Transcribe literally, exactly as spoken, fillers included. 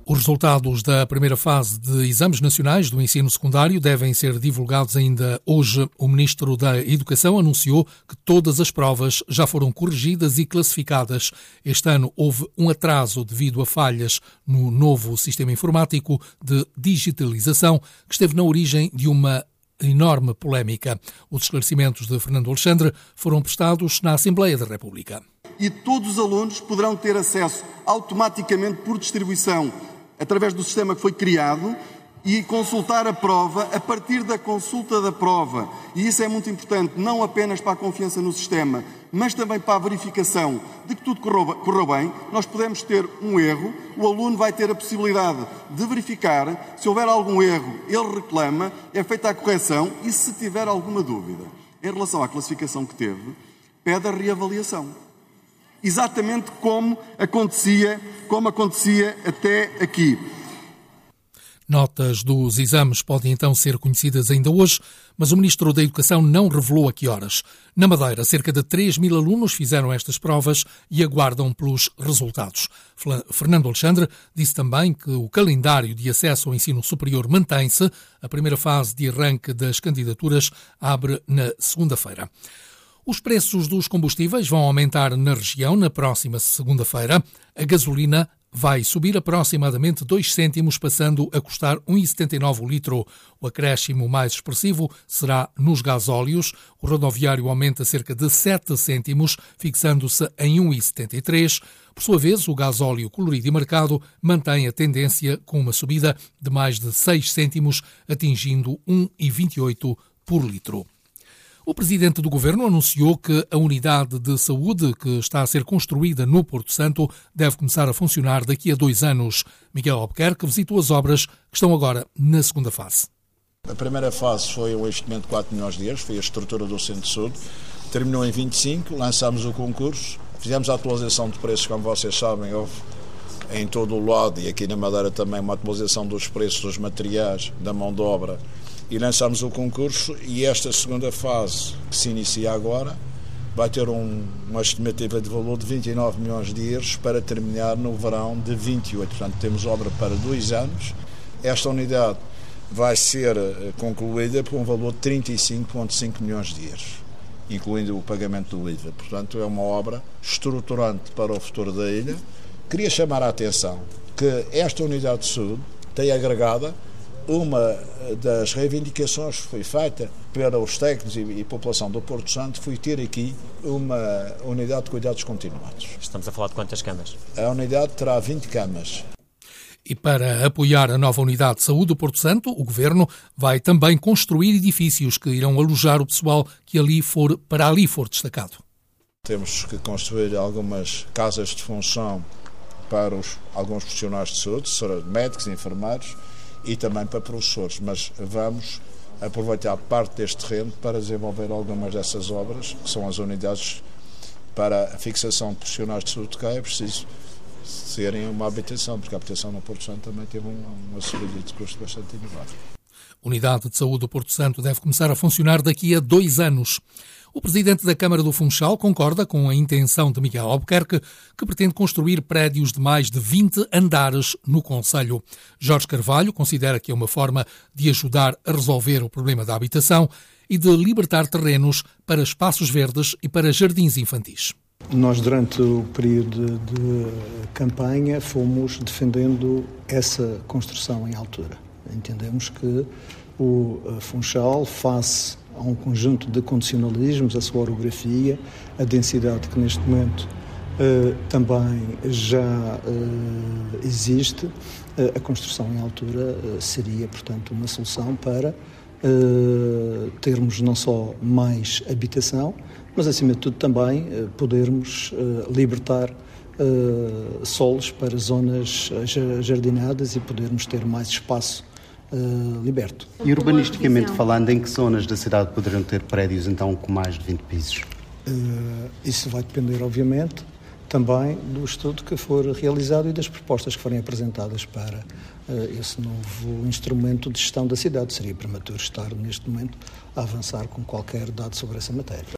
Os resultados da primeira fase de exames nacionais do ensino secundário devem ser divulgados ainda hoje. O Ministro da Educação anunciou que todas as provas já foram corrigidas e classificadas. Este ano houve um atraso devido a falhas no novo sistema informático de digitalização, que esteve na origem de uma enorme polémica. Os esclarecimentos de Fernando Alexandre foram prestados na Assembleia da República. E todos os alunos poderão ter acesso automaticamente por distribuição através do sistema que foi criado e consultar a prova a partir da consulta da prova. E isso é muito importante, não apenas para a confiança no sistema, mas também para a verificação de que tudo correu, correu bem. Nós podemos ter um erro, o aluno vai ter a possibilidade de verificar. Se houver algum erro, ele reclama, é feita a correção e se tiver alguma dúvida em relação à classificação que teve, pede a reavaliação. Exatamente como acontecia, como acontecia até aqui. Notas dos exames podem então ser conhecidas ainda hoje, mas o Ministro da Educação não revelou a que horas. Na Madeira, cerca de três mil alunos fizeram estas provas e aguardam pelos resultados. Fernando Alexandre disse também que o calendário de acesso ao ensino superior mantém-se. A primeira fase de arranque das candidaturas abre na segunda-feira. Os preços dos combustíveis vão aumentar na região na próxima segunda-feira. A gasolina vai subir aproximadamente dois cêntimos, passando a custar um vírgula setenta e nove o litro. O acréscimo mais expressivo será nos gasóleos. O rodoviário aumenta cerca de sete cêntimos, fixando-se em um vírgula setenta e três. Por sua vez, o gasóleo colorido e marcado mantém a tendência com uma subida de mais de seis cêntimos, atingindo um vírgula vinte e oito por litro. O Presidente do Governo anunciou que a unidade de saúde que está a ser construída no Porto Santo deve começar a funcionar daqui a dois anos. Miguel Albuquerque visitou as obras que estão agora na segunda fase. A primeira fase foi o investimento de quatro milhões de euros, foi a estrutura do Centro de Saúde. Terminou em vinte e cinco, lançámos o concurso, fizemos a atualização de preços, como vocês sabem, houve em todo o lado e aqui na Madeira também uma atualização dos preços dos materiais, da mão de obra. E lançámos o concurso e esta segunda fase, que se inicia agora, vai ter um, uma estimativa de valor de vinte e nove milhões de euros para terminar no verão de vinte e oito. Portanto, temos obra para dois anos. Esta unidade vai ser concluída por um valor de trinta e cinco vírgula cinco milhões de euros, incluindo o pagamento do I V A. Portanto, é uma obra estruturante para o futuro da ilha. Queria chamar a atenção que esta unidade de saúde tem agregada uma das reivindicações que foi feita pelos técnicos e, e população do Porto Santo foi ter aqui uma unidade de cuidados continuados. Estamos a falar de quantas camas? A unidade terá vinte camas. E para apoiar a nova unidade de saúde do Porto Santo, o Governo vai também construir edifícios que irão alojar o pessoal que ali for, para ali for destacado. Temos que construir algumas casas de função para os, alguns profissionais de saúde, médicos e enfermeiros, e também para professores, mas vamos aproveitar parte deste terreno para desenvolver algumas dessas obras, que são as unidades para a fixação de profissionais de saúde, que é preciso serem uma habitação, porque a habitação no Porto Santo também teve uma subida de custo bastante elevada. A Unidade de Saúde do Porto Santo deve começar a funcionar daqui a dois anos. O Presidente da Câmara do Funchal concorda com a intenção de Miguel Albuquerque, que pretende construir prédios de mais de vinte andares no concelho. Jorge Carvalho considera que é uma forma de ajudar a resolver o problema da habitação e de libertar terrenos para espaços verdes e para jardins infantis. Nós, durante o período de campanha, fomos defendendo essa construção em altura. Entendemos que o Funchal, face a um conjunto de condicionalismos, a sua orografia, a densidade que neste momento uh, também já uh, existe, uh, a construção em altura uh, seria, portanto, uma solução para uh, termos não só mais habitação, mas, acima de tudo, também uh, podermos uh, libertar uh, solos para zonas jardinadas e podermos ter mais espaço Uh, liberto. E urbanisticamente falando, em que zonas da cidade poderão ter prédios então com mais de vinte pisos? Uh, isso vai depender, obviamente, também do estudo que for realizado e das propostas que forem apresentadas para uh, esse novo instrumento de gestão da cidade. Seria prematuro estar neste momento a avançar com qualquer dado sobre essa matéria.